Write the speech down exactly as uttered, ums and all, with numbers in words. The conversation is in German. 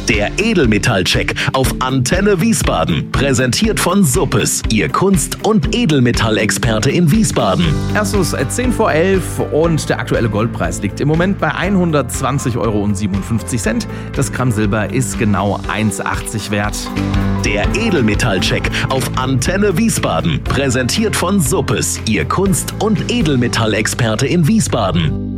Der Edelmetallcheck auf Antenne Wiesbaden. Präsentiert von Suppes, Ihr Kunst- und Edelmetallexperte in Wiesbaden. Erstes zehn vor elf und der aktuelle Goldpreis liegt im Moment bei hundertzwanzig Euro siebenundfünfzig. Das Gramm Silber ist genau eins Komma achtzig wert. Der Edelmetallcheck auf Antenne Wiesbaden. Präsentiert von Suppes, Ihr Kunst- und Edelmetallexperte in Wiesbaden.